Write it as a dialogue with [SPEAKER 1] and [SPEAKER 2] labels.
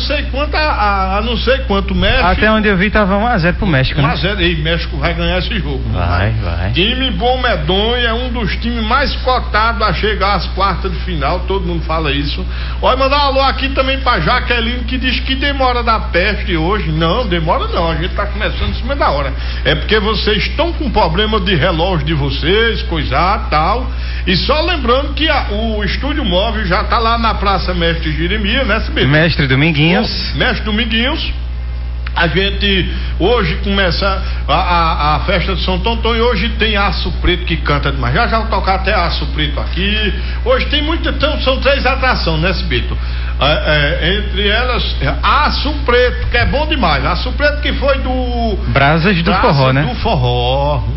[SPEAKER 1] sei quanto a não sei quanto México.
[SPEAKER 2] Até onde eu vi tava 1-0 pro México, né?
[SPEAKER 1] 1-0, e México vai ganhar esse jogo.
[SPEAKER 2] Vai.
[SPEAKER 1] Time bom medonho, é um dos times mais cotados a chegar às quartas de final, todo mundo fala isso. Olha, mandar um alô aqui também pra Jaqueline, que diz que demora da peste hoje. Não, demora não, a gente tá começando em cima da hora. É porque vocês estão com problema de relógio de vocês, coisa tal. E só lembrando que o estúdio móvel já tá lá na Praça Mestre Jeremias, né, SBT?
[SPEAKER 2] Mestre Dominguinhos.
[SPEAKER 1] Mestre Dominguinhos. A gente hoje começa a festa de São Tonton e hoje tem Aço Preto que canta demais. Já vou tocar até Aço Preto aqui. Hoje tem muita, então são 3 atrações, né, Sibito? Entre elas, Aço Preto, que é bom demais. Aço Preto que foi do
[SPEAKER 2] Brasas do Forró, né?
[SPEAKER 1] Do Forró.